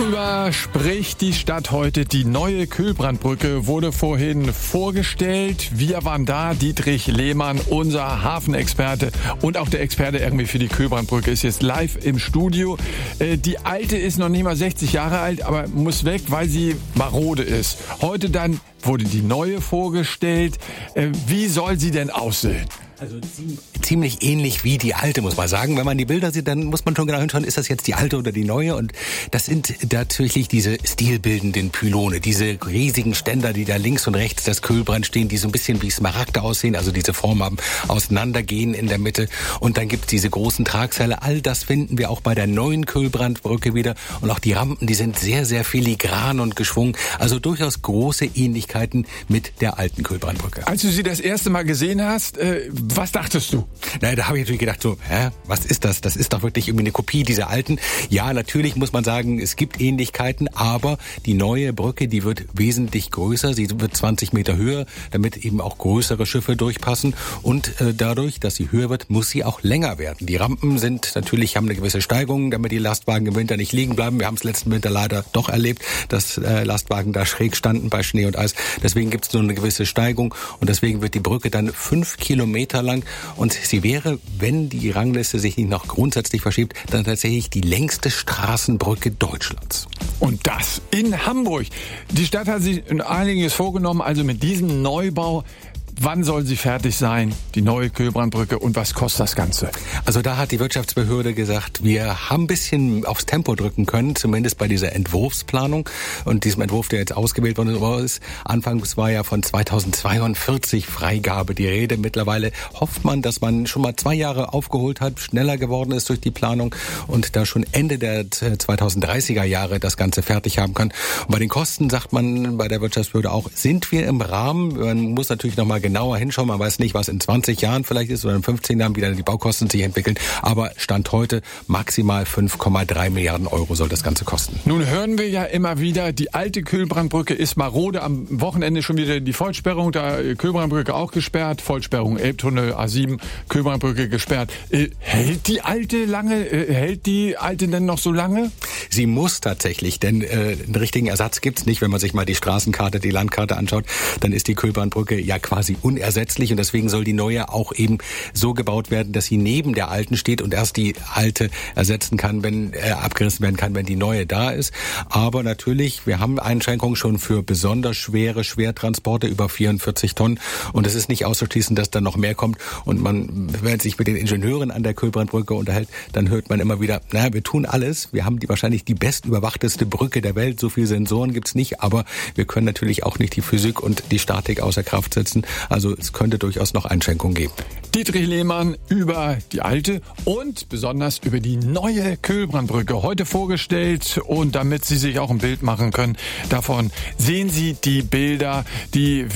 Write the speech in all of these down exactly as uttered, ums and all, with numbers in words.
Worüber spricht die Stadt heute? Die neue Kühlbrandbrücke wurde vorhin vorgestellt. Wir waren da. Dietrich Lehmann, unser Hafenexperte und auch der Experte irgendwie für die Kühlbrandbrücke, ist jetzt live im Studio. Äh, die alte ist noch nicht mal sechzig Jahre alt, aber muss weg, weil sie marode ist. Heute dann wurde die neue vorgestellt. Äh, wie soll sie denn aussehen? Also ziemlich ähnlich wie die alte, muss man sagen. Wenn man die Bilder sieht, dann muss man schon genau hinschauen, ist das jetzt die alte oder die neue? Und das sind tatsächlich diese stilbildenden Pylone, diese riesigen Ständer, die da links und rechts das Kühlbrand stehen, die so ein bisschen wie Smaragde aussehen, also diese Form haben, auseinandergehen in der Mitte. Und dann gibt's diese großen Tragseile. All das finden wir auch bei der neuen Kühlbrandbrücke wieder. Und auch die Rampen, die sind sehr, sehr filigran und geschwungen. Also durchaus große Ähnlichkeiten mit der alten Kühlbrandbrücke. Als du sie das erste Mal gesehen hast, äh, was dachtest du? Na, da habe ich natürlich gedacht, so, hä, was ist das? Das ist doch wirklich irgendwie eine Kopie dieser alten. Ja, natürlich muss man sagen, es gibt Ähnlichkeiten, aber die neue Brücke, die wird wesentlich größer. Sie wird zwanzig Meter höher, damit eben auch größere Schiffe durchpassen. Und äh, dadurch, dass sie höher wird, muss sie auch länger werden. Die Rampen sind natürlich, haben eine gewisse Steigung, damit die Lastwagen im Winter nicht liegen bleiben. Wir haben es letzten Winter leider doch erlebt, dass äh, Lastwagen da schräg standen bei Schnee und Eis. Deswegen gibt es nur eine gewisse Steigung und deswegen wird die Brücke dann fünf Kilometer lang und sie wäre, wenn die Rangliste sich nicht noch grundsätzlich verschiebt, dann tatsächlich die längste Straßenbrücke Deutschlands. Und das in Hamburg. Die Stadt hat sich einiges vorgenommen, also mit diesem Neubau. Wann soll sie fertig sein, die neue Kühlbrandbrücke, und was kostet das Ganze? Also da hat die Wirtschaftsbehörde gesagt, wir haben ein bisschen aufs Tempo drücken können, zumindest bei dieser Entwurfsplanung und diesem Entwurf, der jetzt ausgewählt worden ist. Anfangs war ja von zweitausendzweiundvierzig Freigabe die Rede. Mittlerweile hofft man, dass man schon mal zwei Jahre aufgeholt hat, schneller geworden ist durch die Planung und da schon Ende der zweitausenddreißiger Jahre das Ganze fertig haben kann. Und bei den Kosten sagt man bei der Wirtschaftsbehörde auch, sind wir im Rahmen. Man muss natürlich noch mal genauer hinschauen. Man weiß nicht, was in zwanzig Jahren vielleicht ist oder in fünfzehn Jahren wieder die Baukosten sich entwickeln. Aber Stand heute maximal fünf Komma drei Milliarden Euro soll das Ganze kosten. Nun hören wir ja immer wieder, die alte Kühlbrandbrücke ist marode. Am Wochenende schon wieder die Vollsperrung, da Kühlbrandbrücke auch gesperrt. Vollsperrung Elbtunnel, A sieben, Kühlbrandbrücke gesperrt. Äh, hält die alte lange? Äh, hält die alte denn noch so lange? Sie muss tatsächlich, denn äh, einen richtigen Ersatz gibt's nicht. Wenn man sich mal die Straßenkarte, die Landkarte anschaut, dann ist die Kühlbrandbrücke ja quasi unersetzlich und deswegen soll die neue auch eben so gebaut werden, dass sie neben der alten steht und erst die alte ersetzen kann, wenn äh, abgerissen werden kann, wenn die neue da ist. Aber natürlich, wir haben Einschränkungen schon für besonders schwere Schwertransporte über vierundvierzig Tonnen und es ist nicht auszuschließen, dass da noch mehr kommt und man, wenn sich mit den Ingenieuren an der Kühlbrandbrücke unterhält, dann hört man immer wieder, naja, wir tun alles, wir haben die wahrscheinlich die bestüberwachteste Brücke der Welt, so viele Sensoren gibt's nicht, aber wir können natürlich auch nicht die Physik und die Statik außer Kraft setzen. Also es könnte durchaus noch Einschränkungen geben. Dietrich Lehmann über die alte und besonders über die neue Kühlbrandbrücke heute vorgestellt. Und damit Sie sich auch ein Bild machen können davon, sehen Sie die Bilder, die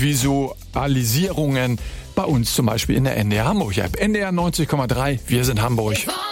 Visualisierungen bei uns zum Beispiel in der N D R Hamburg App. N D R neunzig Komma drei, wir sind Hamburg.